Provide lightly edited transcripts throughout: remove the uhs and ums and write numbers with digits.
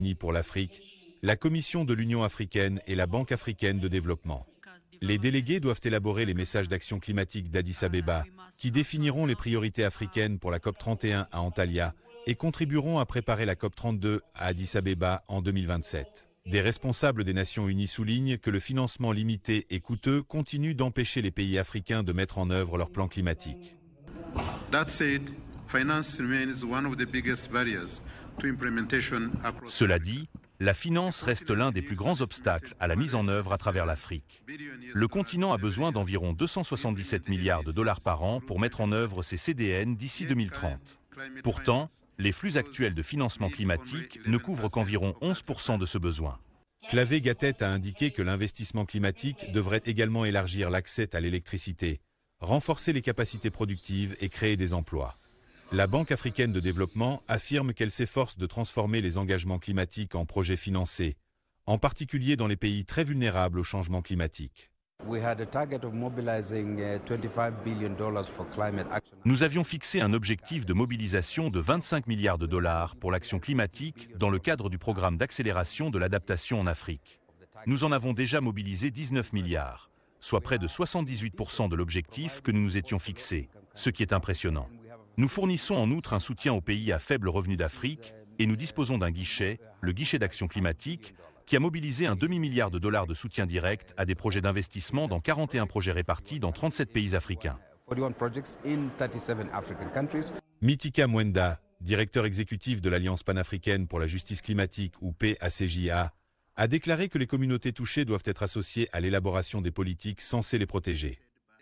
Unis pour l'Afrique, la Commission de l'Union africaine et la Banque africaine de développement. Les délégués doivent élaborer les messages d'action climatique d'Addis Abeba, qui définiront les priorités africaines pour la COP31 à Antalya et contribueront à préparer la COP32 à Addis Abeba en 2027. Des responsables des Nations Unies soulignent que le financement limité et coûteux continue d'empêcher les pays africains de mettre en œuvre leur plan climatique. Cela dit, la finance reste l'un des plus grands obstacles à la mise en œuvre à travers l'Afrique. Le continent a besoin d'environ 277 milliards de dollars par an pour mettre en œuvre ses CDN d'ici 2030. Pourtant, les flux actuels de financement climatique ne couvrent qu'environ 11% de ce besoin. Clavé Gatet a indiqué que l'investissement climatique devrait également élargir l'accès à l'électricité, renforcer les capacités productives et créer des emplois. La Banque africaine de développement affirme qu'elle s'efforce de transformer les engagements climatiques en projets financés, en particulier dans les pays très vulnérables au changement climatique. Nous avions fixé un objectif de mobilisation de 25 milliards de dollars pour l'action climatique dans le cadre du programme d'accélération de l'adaptation en Afrique. Nous en avons déjà mobilisé 19 milliards, soit près de 78% de l'objectif que nous nous étions fixé, ce qui est impressionnant. Nous fournissons en outre un soutien aux pays à faible revenu d'Afrique et nous disposons d'un guichet, le guichet d'action climatique, qui a mobilisé un demi-milliard de dollars de soutien direct à des projets d'investissement dans 41 projets répartis dans 37 pays africains. Mitika Mwenda, directeur exécutif de l'Alliance panafricaine pour la justice climatique ou PACJA, a déclaré que les communautés touchées doivent être associées à l'élaboration des politiques censées les protéger.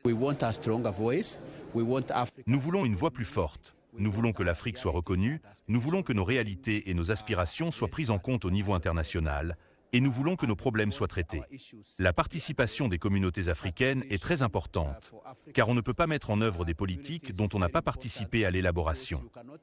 Nous voulons une voix plus forte. Nous voulons que l'Afrique soit reconnue, nous voulons que nos réalités et nos aspirations soient prises en compte au niveau international, et nous voulons que nos problèmes soient traités. La participation des communautés africaines est très importante, car on ne peut pas mettre en œuvre des politiques dont on n'a pas participé à l'élaboration.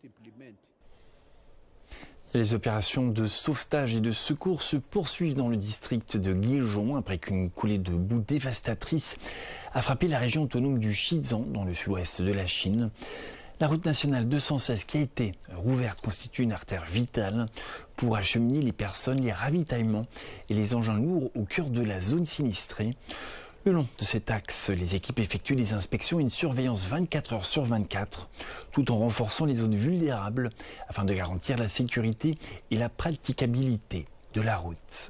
Les opérations de sauvetage et de secours se poursuivent dans le district de Guéjon après qu'une coulée de boue dévastatrice a frappé la région autonome du Xizang dans le sud-ouest de la Chine. La route nationale 216 qui a été rouverte constitue une artère vitale pour acheminer les personnes, les ravitaillements et les engins lourds au cœur de la zone sinistrée. Le long de cet axe, les équipes effectuent des inspections et une surveillance 24 heures sur 24, tout en renforçant les zones vulnérables afin de garantir la sécurité et la praticabilité de la route.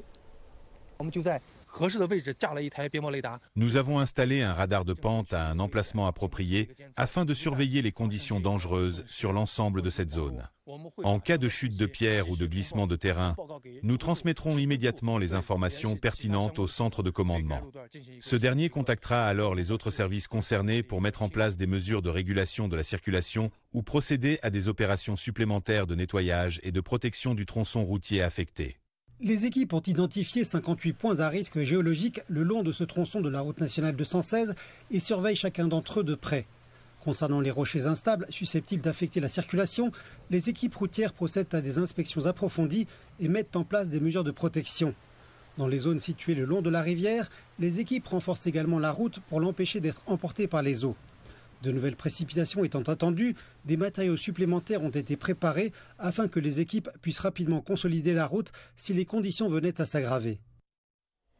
Nous avons installé un radar de pente à un emplacement approprié afin de surveiller les conditions dangereuses sur l'ensemble de cette zone. En cas de chute de pierre ou de glissement de terrain, nous transmettrons immédiatement les informations pertinentes au centre de commandement. Ce dernier contactera alors les autres services concernés pour mettre en place des mesures de régulation de la circulation ou procéder à des opérations supplémentaires de nettoyage et de protection du tronçon routier affecté. Les équipes ont identifié 58 points à risque géologique le long de ce tronçon de la route nationale 216 et surveillent chacun d'entre eux de près. Concernant les rochers instables susceptibles d'affecter la circulation, les équipes routières procèdent à des inspections approfondies et mettent en place des mesures de protection. Dans les zones situées le long de la rivière, les équipes renforcent également la route pour l'empêcher d'être emportée par les eaux. De nouvelles précipitations étant attendues, des matériaux supplémentaires ont été préparés afin que les équipes puissent rapidement consolider la route si les conditions venaient à s'aggraver.